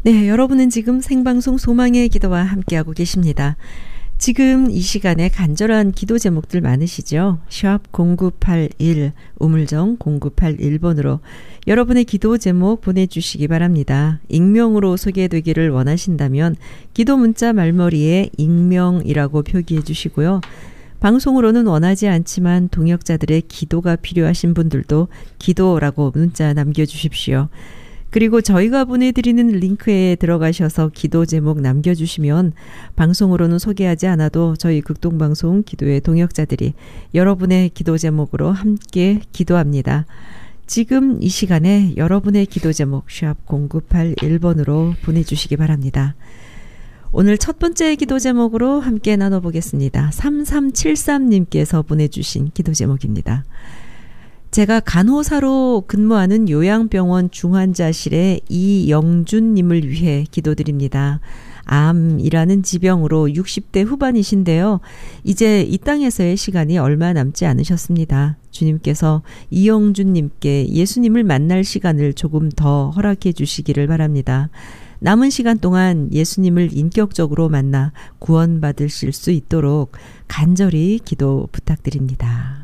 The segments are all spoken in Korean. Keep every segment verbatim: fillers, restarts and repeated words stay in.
네, 여러분은 지금 생방송 소망의 기도와 함께하고 계십니다. 지금 이 시간에 간절한 기도 제목들 많으시죠? 샵 공구팔일, 우물정 공구팔일 번으로 여러분의 기도 제목 보내주시기 바랍니다. 익명으로 소개되기를 원하신다면 기도 문자 말머리에 익명이라고 표기해 주시고요. 방송으로는 원하지 않지만 동역자들의 기도가 필요하신 분들도 기도라고 문자 남겨주십시오. 그리고 저희가 보내드리는 링크에 들어가셔서 기도 제목 남겨주시면 방송으로는 소개하지 않아도 저희 극동방송 기도의 동역자들이 여러분의 기도 제목으로 함께 기도합니다. 지금 이 시간에 여러분의 기도 제목 샵 공구팔일 번으로 보내주시기 바랍니다. 오늘 첫 번째 기도 제목으로 함께 나눠보겠습니다. 삼삼칠삼 님께서 보내주신 기도 제목입니다. 제가 간호사로 근무하는 요양병원 중환자실의 이영준님을 위해 기도드립니다. 암이라는 지병으로 육십 대 후반이신데요. 이제 이 땅에서의 시간이 얼마 남지 않으셨습니다. 주님께서 이영준님께 예수님을 만날 시간을 조금 더 허락해 주시기를 바랍니다. 남은 시간 동안 예수님을 인격적으로 만나 구원받으실 수 있도록 간절히 기도 부탁드립니다.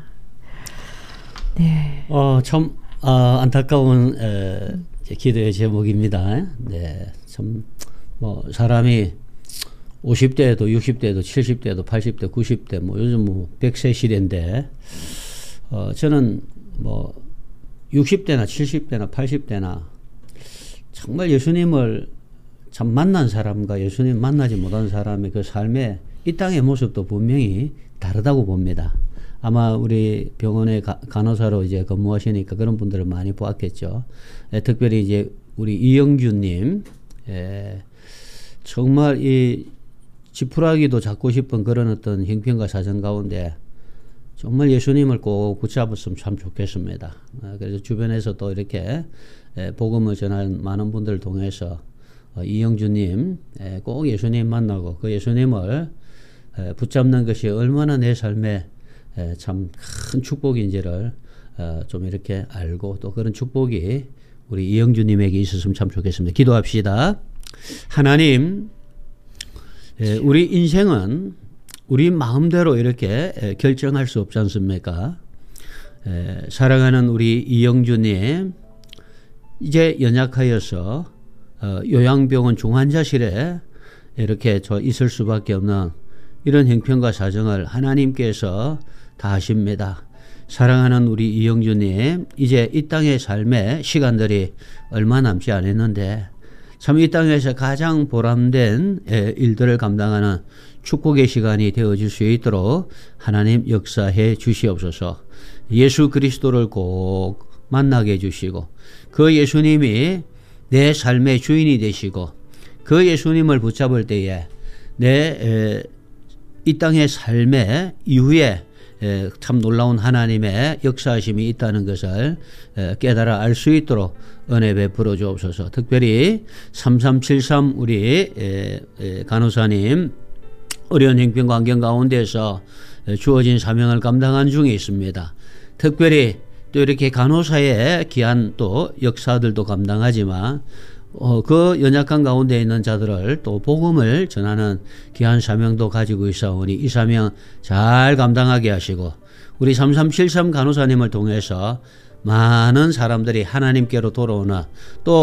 네. 어, 참 어, 안타까운 에, 기도의 제목입니다. 네, 참 뭐 사람이 오십 대에도 육십 대에도 칠십 대에도 팔십 대 구십 대 뭐 요즘 뭐 백 세 시대인데 어, 저는 뭐 육십 대나 칠십 대나 팔십 대나 정말 예수님을 참 만난 사람과 예수님 만나지 못한 사람의 그 삶의 이 땅의 모습도 분명히 다르다고 봅니다. 아마 우리 병원의 가, 간호사로 이제 근무하시니까 그런 분들을 많이 보았겠죠. 에, 특별히 이제 우리 이영규님, 에, 정말 이 지푸라기도 잡고 싶은 그런 어떤 형편과 사정 가운데 정말 예수님을 꼭 붙잡았으면 참 좋겠습니다. 에, 그래서 주변에서 또 이렇게 에, 복음을 전하는 많은 분들을 통해서 어, 이영주님 에, 꼭 예수님 만나고 그 예수님을 에, 붙잡는 것이 얼마나 내 삶에 참 큰 축복인지를 어, 좀 이렇게 알고 또 그런 축복이 우리 이영주님에게 있었으면 참 좋겠습니다. 기도합시다. 하나님, 에, 우리 인생은 우리 마음대로 이렇게 에, 결정할 수 없지 않습니까? 에, 사랑하는 우리 이영주님, 이제 연약하여서 어, 요양병원 중환자실에 이렇게 저 있을 수밖에 없는 이런 형편과 사정을 하나님께서 다 아십니다. 사랑하는 우리 이영주님, 이제 이 땅의 삶의 시간들이 얼마 남지 않았는데 참 이 땅에서 가장 보람된 일들을 감당하는 축복의 시간이 되어질 수 있도록 하나님 역사해 주시옵소서. 예수 그리스도를 꼭 만나게 해주시고 그 예수님이 내 삶의 주인이 되시고 그 예수님을 붙잡을 때에 내 이 땅의 삶의 이후에 참 놀라운 하나님의 역사하심이 있다는 것을 깨달아 알 수 있도록 은혜 베풀어 주옵소서. 특별히 삼삼칠삼 우리 간호사님 어려운 형편 환경 가운데서 주어진 사명을 감당한 중에 있습니다. 특별히 또 이렇게 간호사의 귀한 또 역사들도 감당하지만 어, 그 연약한 가운데 있는 자들을 또 복음을 전하는 귀한 사명도 가지고 있사오니 이 사명 잘 감당하게 하시고 우리 삼삼칠삼 간호사님을 통해서 많은 사람들이 하나님께로 돌아오나 또